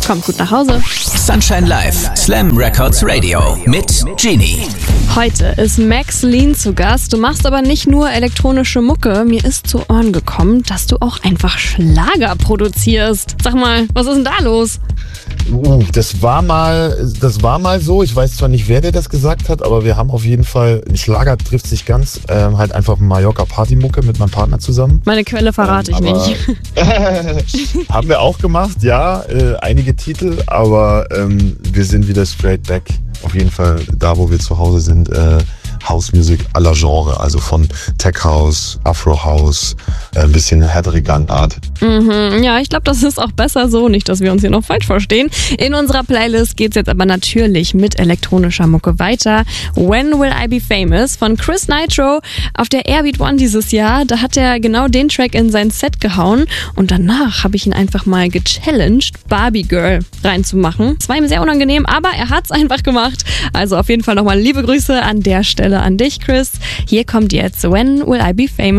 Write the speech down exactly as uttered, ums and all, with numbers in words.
Kommt gut nach Hause. Sunshine Live, Slam Records Radio mit Genie. Heute ist Max Lean zu Gast. Du machst aber nicht nur elektronische Mucke. Mir ist zu Ohren gekommen, dass du auch einfach Schlager produzierst. Sag mal, was ist denn da los? Uh, das war mal, das war mal so. Ich weiß zwar nicht, wer dir das gesagt hat, aber wir haben auf jeden Fall, Schlager trifft sich ganz, ähm, halt einfach Mallorca Partymucke mit meinem Partner zusammen. Meine Quelle verrate ähm, ich aber, nicht. Haben wir auch gemacht, ja, äh, einige Titel, aber ähm, wir sind wieder straight back. Auf jeden Fall da, wo wir zu Hause sind, äh, House Music aller Genre, also von Tech House, Afro House, äh, ein bisschen härtere Gangart. Mhm, ja, ich glaube, das ist auch besser so, nicht, dass wir uns hier noch falsch verstehen. In unserer Playlist geht's jetzt aber natürlich mit elektronischer Mucke weiter. When Will I Be Famous von Chris Nitro auf der Airbeat One dieses Jahr. Da hat er genau den Track in sein Set gehauen und danach habe ich ihn einfach mal gechallenged, Barbie Girl reinzumachen. Es war ihm sehr unangenehm, aber er hat's einfach gemacht. Also auf jeden Fall nochmal liebe Grüße an der Stelle an dich, Chris. Hier kommt jetzt When Will I Be Famous.